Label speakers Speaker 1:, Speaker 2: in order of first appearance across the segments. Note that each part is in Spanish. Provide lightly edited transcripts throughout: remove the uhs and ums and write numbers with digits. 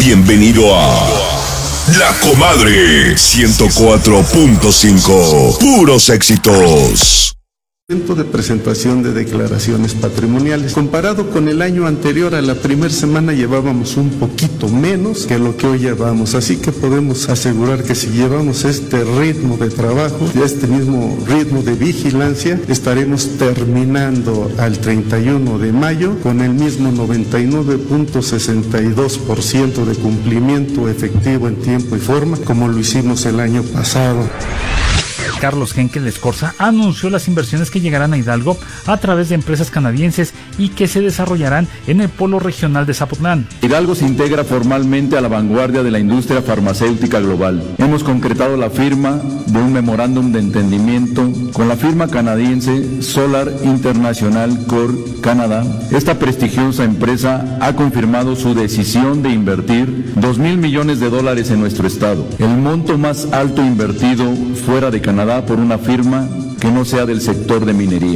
Speaker 1: Bienvenido a La Comadre 104.5. Puros éxitos.
Speaker 2: De presentación de declaraciones patrimoniales. Comparado con el año anterior, a la primera semana llevábamos un poquito menos que lo que hoy llevamos, así que podemos asegurar que si llevamos este ritmo de trabajo y este mismo ritmo de vigilancia, estaremos terminando al 31 de mayo con el mismo 99.62% de cumplimiento efectivo en tiempo y forma, como lo hicimos el año pasado.
Speaker 3: Carlos Henkel Escorza anunció las inversiones que llegarán a Hidalgo a través de empresas canadienses y que se desarrollarán en el polo regional de Zapotlán.
Speaker 4: Hidalgo se integra formalmente a la vanguardia de la industria farmacéutica global. Hemos concretado la firma de un memorándum de entendimiento con la firma canadiense Solar International Core Canada. Esta prestigiosa empresa ha confirmado su decisión de invertir $2,000 millones en nuestro estado, el monto más alto invertido fuera de Canadá por una firma que no sea del sector de minería.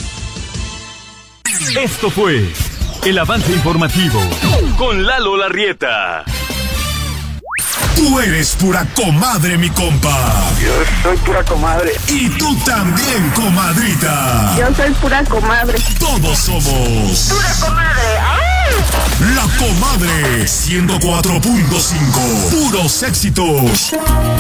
Speaker 5: Esto fue el avance informativo con Lalo Larrieta.
Speaker 1: Tú eres pura comadre, mi compa.
Speaker 6: Yo soy pura comadre.
Speaker 1: Y tú también, comadrita.
Speaker 6: Yo soy pura comadre.
Speaker 1: Todos somos
Speaker 6: Pura comadre. ¡Ah!
Speaker 1: La Comadre 104.5. Puros éxitos.